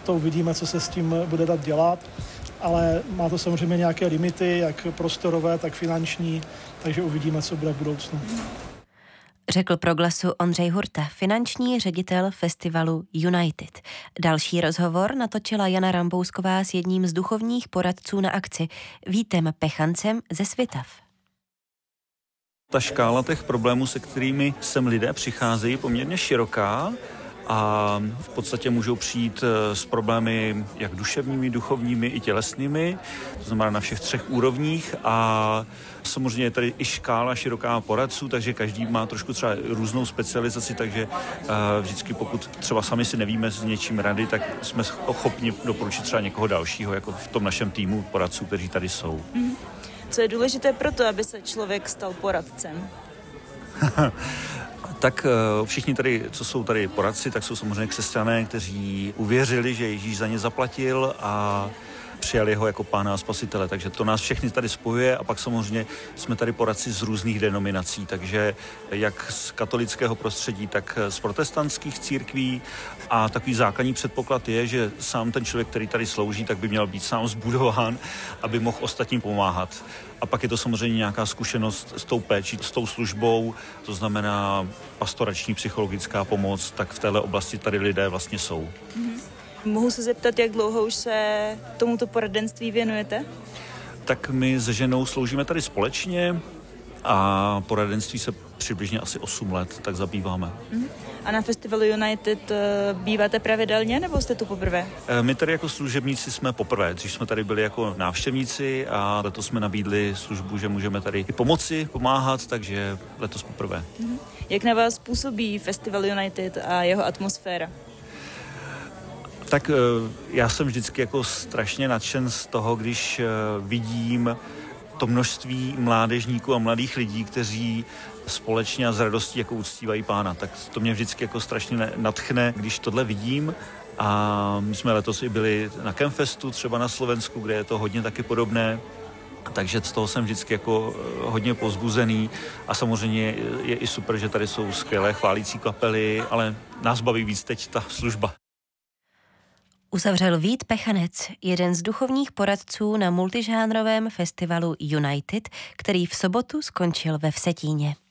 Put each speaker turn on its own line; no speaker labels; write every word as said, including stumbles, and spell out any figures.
to uvidíme, co se s tím bude dát dělat, ale má to samozřejmě nějaké limity, jak prostorové, tak finanční, takže uvidíme, co bude v budoucnu.
Řekl pro Glasu Ondřej Hurta, finanční ředitel festivalu United. Další rozhovor natočila Jana Rambousková s jedním z duchovních poradců na akci, Vítem Pechancem ze Svitav.
Ta škála těch problémů, se kterými sem lidé přicházejí, je poměrně široká a v podstatě můžou přijít s problémy jak duševními, duchovními i tělesnými, to znamená na všech třech úrovních a samozřejmě je tady i škála široká poradců, takže každý má trošku třeba různou specializaci, takže vždycky pokud třeba sami si nevíme s něčím rady, tak jsme ochotni doporučit třeba někoho dalšího, jako v tom našem týmu poradců, kteří tady jsou.
Mm. Co je důležité pro to, aby se člověk stal poradcem?
Tak všichni tady, co jsou tady poradci, tak jsou samozřejmě křesťané, kteří uvěřili, že Ježíš za ně zaplatil a přijali ho jako pána a spasitele, takže to nás všechny tady spojuje a pak samozřejmě jsme tady poradci z různých denominací, takže jak z katolického prostředí, tak z protestantských církví a takový základní předpoklad je, že sám ten člověk, který tady slouží, tak by měl být sám zbudován, aby mohl ostatním pomáhat. A pak je to samozřejmě nějaká zkušenost s tou péčí, s tou službou, to znamená pastorační psychologická pomoc, tak v téhle oblasti tady lidé vlastně jsou.
Mm-hmm. Mohu se zeptat, jak dlouho už se tomuto poradenství věnujete?
Tak my se ženou sloužíme tady společně a poradenství se přibližně asi osm let tak zabýváme.
Mm. A na festivalu United býváte pravidelně, nebo jste tu poprvé?
My tady jako služebníci jsme poprvé, když jsme tady byli jako návštěvníci a letos jsme nabídli službu, že můžeme tady i pomoci, pomáhat, takže letos poprvé.
Mm. Jak na vás působí festival United a jeho atmosféra?
Tak já jsem vždycky jako strašně nadšen z toho, když vidím to množství mládežníků a mladých lidí, kteří společně a s radostí jako uctívají Pána. Tak to mě vždycky jako strašně nadchne, když tohle vidím. A my jsme letos i byli na Campfestu, třeba na Slovensku, kde je to hodně taky podobné. Takže z toho jsem vždycky jako hodně povzbuzený a samozřejmě je i super, že tady jsou skvělé chválící kapely, ale nás baví víc teď ta služba.
Uzavřel Vít Pechanec, jeden z duchovních poradců na multižánrovém festivalu United, který v sobotu skončil ve Vsetíně.